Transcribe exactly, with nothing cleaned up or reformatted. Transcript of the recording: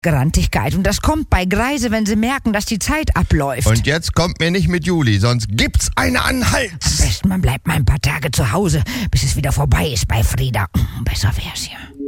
Grantigkeit. Und das kommt bei Greise, wenn sie merken, dass die Zeit abläuft. Und jetzt kommt mir nicht mit Juli, sonst gibt's eine Anhalt. Am besten, man bleibt mal ein paar Tage zu Hause, bis es wieder vorbei ist bei Frieda. Besser wär's ja.